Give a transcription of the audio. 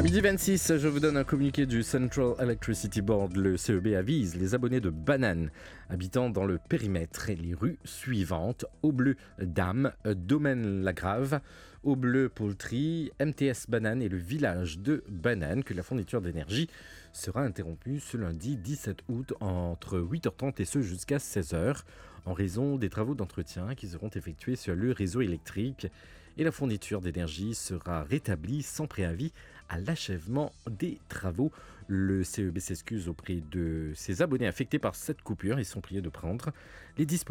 À 12h26, je vous donne un communiqué du Central Electricity Board. Le CEB avise les abonnés de Banane habitant dans le périmètre et les rues suivantes: Au-Bleu Dame, Domaine Lagrave, Au-Bleu Poultry, MTS Banane et le village de Banane que la fourniture d'énergie sera interrompue ce lundi 17 août entre 8h30 et ce jusqu'à 16h en raison des travaux d'entretien qui seront effectués sur le réseau électrique, et la fourniture d'énergie sera rétablie sans préavis à l'achèvement des travaux. Le CEB s'excuse auprès de ses abonnés affectés par cette coupure et sont priés de prendre les dispositions